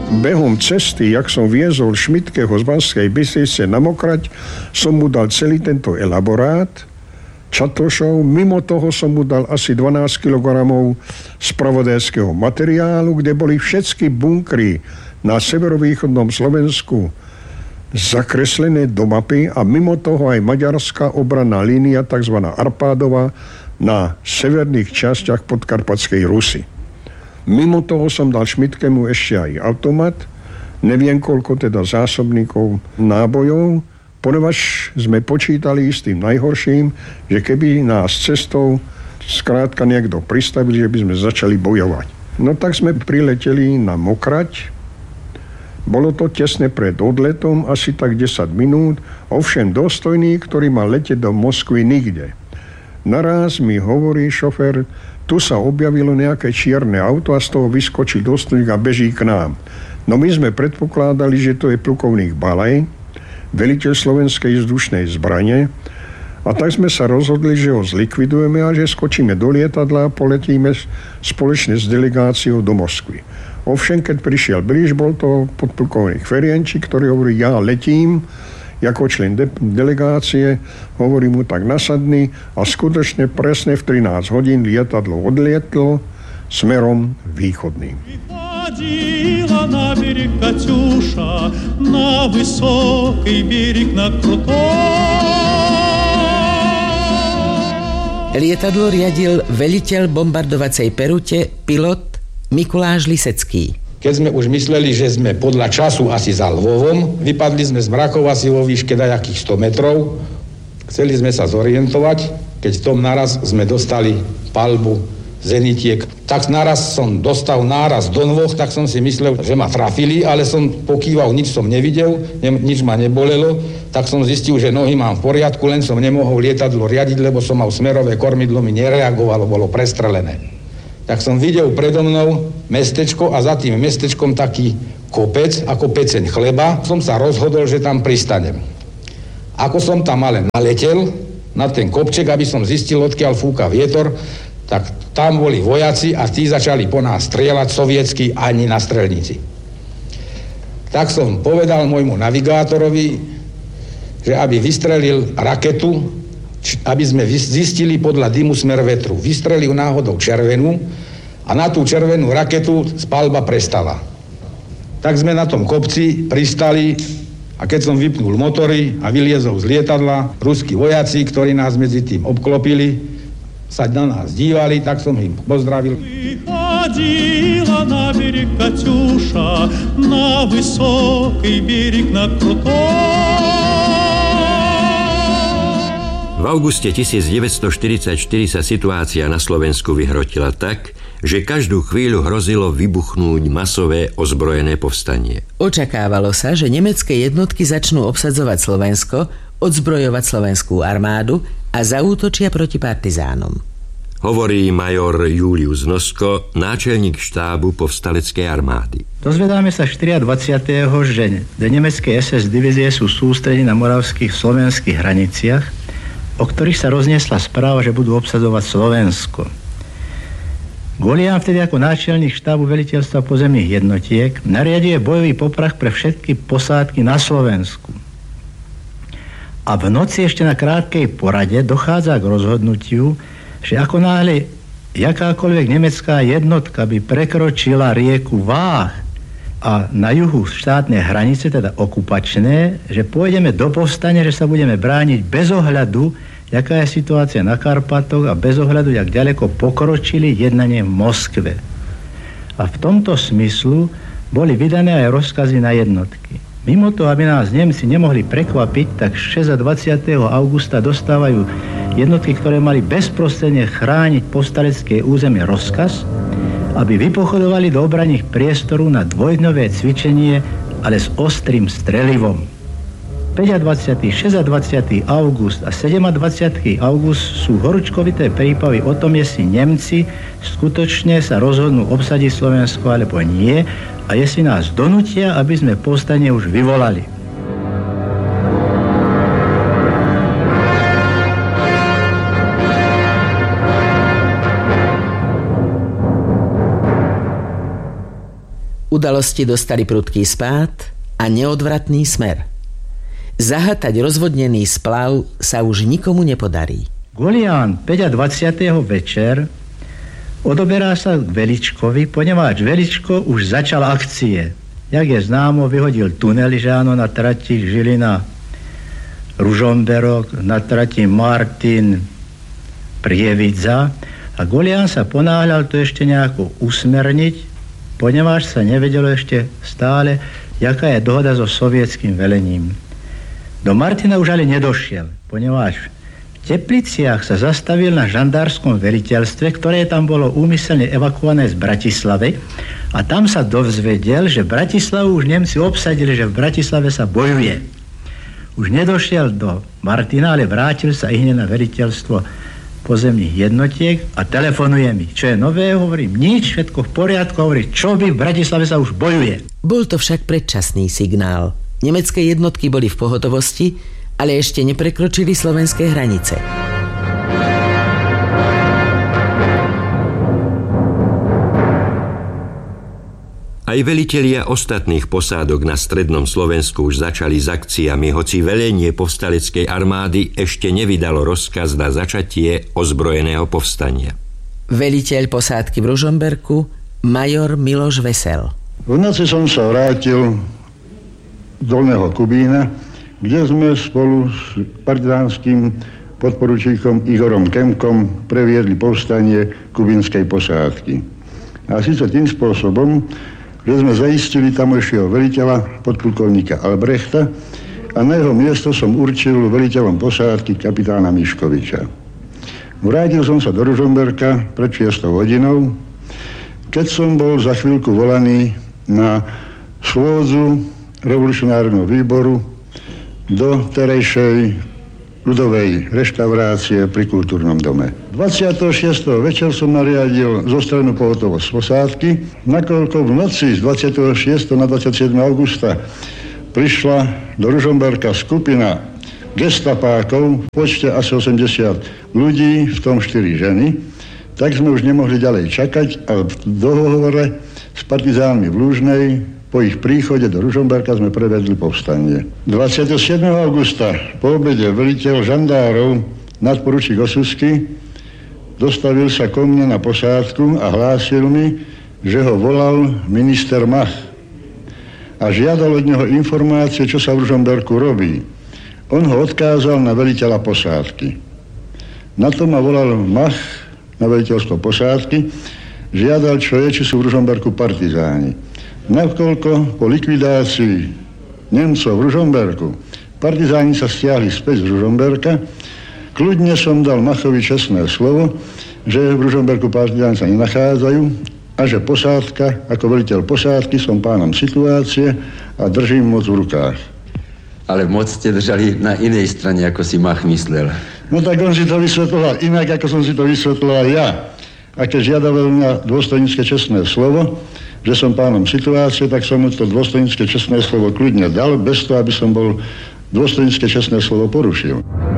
Behom cesty, jak som viezol Šmidtkeho z Banskej Bystrice na Mokrať, som mu dal celý tento elaborát Čatošov. Mimo toho som mu dal asi 12 kg spravodajského materiálu, kde boli všetky bunkry na severovýchodnom Slovensku zakreslené do mapy a mimo toho aj maďarská obranná línia, tzv. Arpádova, na severných častiach Podkarpatskej Rusy. Mimo toho som dal Šmidtkemu ešte aj automat, neviem koľko teda zásobníkov nábojov, ponevaž sme počítali s tým najhorším, že keby nás cestou skrátka niekto pristavil, že by sme začali bojovať. No tak sme prileteli na Mokrať. Bolo to tesne pred odletom, asi tak 10 minút, ovšem dôstojný, ktorý mal letieť do Moskvy nikde. Naraz mi hovorí šofér, tu sa objavilo nejaké čierne auto a z toho vyskočil dôstojník a beží k nám. No my sme predpokladali, že to je plukovník Balaj, veliteľ slovenskej vzdušnej zbrane, a tak sme sa rozhodli, že ho zlikvidujeme a že skočíme do lietadla a poletíme spoločne s delegáciou do Moskvy. Ovšem, keď prišiel blíž, bol to podplukovník Ferienčík, ktorý hovorí, ja letím ako člen delegácie, hovorí mu tak nasadný a skutočne presne v 13 hodín lietadlo odlietlo smerom východným. Выходила на берег Катюша, на высокий берег, на крутой. Lietadlo riadil veliteľ bombardovacej perute, pilot Mikuláš Lisecký. Keď sme už mysleli, že sme podľa času asi za Lvovom, vypadli sme z Mrakov asi vo výške dajakých 100 metrov. Chceli sme sa zorientovať, keď v tom naraz sme dostali palbu zenitiek. Tak naraz som dostal náraz do nôh, tak som si myslel, že ma trafili, ale som pokýval, nič som nevidel, nič ma nebolelo, tak som zistil, že nohy mám v poriadku, len som nemohol lietadlo riadiť, lebo som mal smerové kormidlo, mi nereagovalo, bolo prestrelené. Tak som videl predo mnou mestečko a za tým mestečkom taký kopec, ako peceň chleba. Som sa rozhodol, že tam pristanem. Ako som tam ale naletel na ten kopček, aby som zistil, odkiaľ fúka vietor, tak tam boli vojaci a tí začali po nás strieľať sovietsky ani na strelnici. Tak som povedal môjmu navigátorovi, že aby vystrelil raketu, aby sme zistili podľa dymu smer vetru. Vystrelil náhodou červenú a na tú červenú raketu palba prestala. Tak sme na tom kopci pristali a keď som vypnul motory a vyliezol z lietadla, ruskí vojaci, ktorí nás medzi tým obklopili, sa na nás dívali, tak som im pozdravil. Vychodila na bereg Катюша, na vysoký bereg, na kruтой. V auguste 1944 sa situácia na Slovensku vyhrotila tak, že každú chvíľu hrozilo vybuchnúť masové ozbrojené povstanie. Očakávalo sa, že nemecké jednotky začnú obsadzovať Slovensko, odzbrojovať slovenskú armádu a zaútočia proti partizánom. Hovorí major Julius Nosko, náčelník štábu povstaleckej armády. Dozvedáme sa 24., že nemecké SS divízie sú sústredené na moravských slovenských hraniciach, o ktorých sa rozniesla správa, že budú obsadzovať Slovensko. Golián vtedy ako náčelník štábu veliteľstva pozemných jednotiek nariaduje bojový poprah pre všetky posádky na Slovensku. A v noci ešte na krátkej porade dochádza k rozhodnutiu, že ako náhle jakákoľvek nemecká jednotka by prekročila rieku Váh a na juhu štátne hranice, teda okupačné, že pôjdeme do povstania, že sa budeme brániť bez ohľadu, jaká je situácia na Karpatoch a bez ohľadu, jak ďaleko pokročili jednanie v Moskve. A v tomto smyslu boli vydané aj rozkazy na jednotky. Mimo toho, aby nás Nemci nemohli prekvapiť, tak 26. augusta dostávajú jednotky, ktoré mali bezprostredne chrániť povstalecké územie, rozkaz, aby vypochodovali do obranných priestorov na dvojdňové cvičenie, ale s ostrým strelivom. 25., 26. august a 27. august sú horúčkovité prípavy o tom, jestli Nemci skutočne sa rozhodnú obsadiť Slovensko alebo nie a jestli nás donútia, aby sme povstanie už vyvolali. Udalosti dostali prudký spád a neodvratný smer. Zahatať rozvodnený splav sa už nikomu nepodarí. Golián 25. večer odoberá sa k Veličkovi, ponieważ Veličko už začal akcie. Jak je známo, vyhodil tunely, že áno, na trati Žilina Ružomberok, na trati Martin Prievidza, a Golián sa ponáhľal to ešte nejako usmerniť, ponieważ sa nevedelo ešte stále, jaká je dohoda so sovietským velením. Do Martina už ale nedošiel, ponieważ v Tepliciach sa zastavil na žandárskom veliteľstve, ktoré tam bolo úmyselne evakuované z Bratislavy, a tam sa dozvedel, že Bratislavu už Nemci obsadili, že v Bratislave sa bojuje. Už nedošiel do Martina, ale vrátil sa ihneď na veliteľstvo pozemných jednotiek a telefonuje mi. Čo je nové, hovorím, nič, všetko v poriadku, hovorí, čo by v Bratislave sa už bojuje. Bol to však predčasný signál. Nemecké jednotky boli v pohotovosti, ale ešte neprekročili slovenské hranice. Aj velitelia ostatných posádok na strednom Slovensku už začali s akciami, hoci velenie povstaleckej armády ešte nevydalo rozkaz na začatie ozbrojeného povstania. Veliteľ posádky v Ružomberku, major Miloš Vesel. V noci som sa vrátil z Dolného Kubína, kde sme spolu s partizánskym podporučíkom Igorom Kemkom previedli povstanie kubínskej posádky. A síce tým spôsobom, že sme zaistili tamojšieho veliteľa, podplukovníka Albrechta, a na jeho miesto som určil veliteľom posádky kapitána Miškoviča. Vrátil som sa do Ružomberka pred 6 hodinou, keď som bol za chvíľku volaný na schôdzu revolucionárneho výboru do terejšej ľudovej reštaurácie pri kultúrnom dome. 26. večer som nariadil zostrenú pohotovosť posádky, nakoľko v noci z 26. na 27. augusta prišla do Ružomberka skupina gestapákov v počte asi 80 ľudí, v tom 4 ženy, tak sme už nemohli ďalej čakať a v dohovore s partizánmi v Lúžnej po ich príchode do Ružomberka sme prevedli povstanie. 27. augusta po obede veliteľ žandárov nadporučík Osusky dostavil sa ko mne na posádku a hlásil mi, že ho volal minister Mach a žiadal od neho informácie, čo sa v Ružomberku robí. On ho odkázal na veliteľa posádky. Na to ma volal Mach na veliteľstvo posádky, žiadal, čo je, či sú v Ružomberku partizáni. Nakoľko po likvidácii Nemcov v Ružomberku partizáni sa stiahli späť z Ružomberka, kľudne som dal Machovi čestné slovo, že v Ružomberku partizáni sa nenachádzajú a že posádka, ako veliteľ posádky, som pánom situácie a držím moc v rukách. Ale moc ste držali na inej strane, ako si Mach myslel. No tak on si to vysvetloval inak, ako som si to vysvetloval ja. A keď žiadal na dôstojnícke čestné slovo, že som pánom situácie, tak som mu to dôstojnícke čestné slovo kľudne dal, bez toho, aby som bol dôstojnícke čestné slovo porušil.